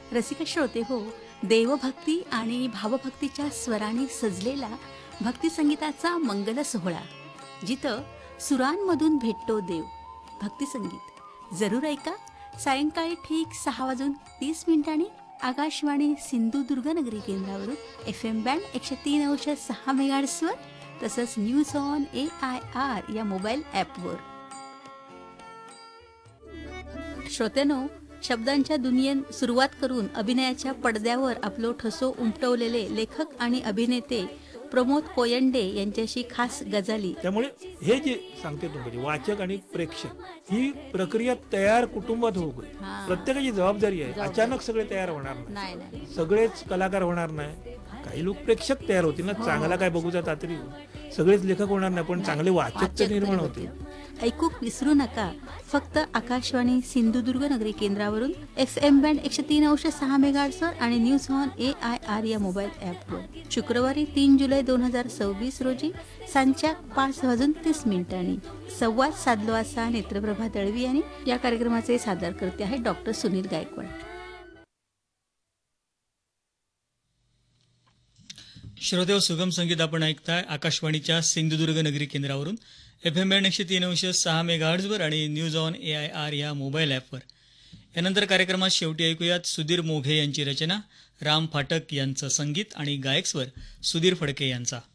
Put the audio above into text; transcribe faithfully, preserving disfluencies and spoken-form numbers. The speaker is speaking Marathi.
रसिक श्रोते हो, देवभक्ती आणि भावभक्तीच्या स्वराने सजलेला भक्तिसंगीताचा मंगल सोहळा, जिथं सुरांमधून भेटतो देव. भक्तिसंगीत जरूर ऐका. सायंकाळी ठीक सहा वाजून तीस मिनिटांनी आकाशवाणी सिंधुदुर्ग नगरी केंद्रावरून एफ एम बँड एकशे तीन अंश सहा मेगाहर्ट्झवर, तसंच news on A I R या मोबाईल ॲपवर. श्रोत्यानो, शब्दांच्या दुनियेत सुरुवात करून अभिनयाच्या पडद्यावर आपलं ठसो उमटवलेले लेखक आणि अभिनेते प्रमोद कोयंडे यांच्याशी खास गजाली. त्यामुळे हे जे सांगते तुम्ही वाचक आणि प्रेक्षक ही प्रक्रिया तयार कुटुंबात होऊ गई. प्रत्येकाची जबाबदारी आहे. अचानक सगळे तयार होणार नाही, सगळेच कलाकार होणार नाही. काही लोक प्रेक्षक तयार होतील ना, चांगला काय बघू जातात तरी सगळेच लेखक होणार नाही, पण चांगले वाचक तर निर्माण होतील. ऐकूक विसरू नका. फक्त आकाशवाणी सिंधुदुर्ग नगरी केंद्रावरून एफ एम बँड एकशे तीन अंश सहा मेगाहर्ट्झवर आणि news on A I R या मोबाईल ॲपवर. शुक्रवारी तीन जुलै दोन हजार सव्वीस रोजी सांच्या पाच वाजून तीस मिनिटांनी संवाद साधलो असा नेत्रप्रभा दळवी यांनी. या कार्यक्रमाचे सादर करते आहे डॉक्टर सुनील गायकवाड. श्रोतेव, सुगम संगीत आपण ऐकताय आकाशवाणीच्या सिंधुदुर्ग नगरी केंद्रावरून एफ एम बँड एकशे तीन अंश सहा मेगाहर्ट्झवर आणि news on A I R या मोबाईल ॲपवर. यानंतर कार्यक्रमात शेवटी ऐकूयात सुधीर मोघे यांची रचना, राम फाटक यांचं संगीत आणि गायक स्वर सुधीर फडके यांचा.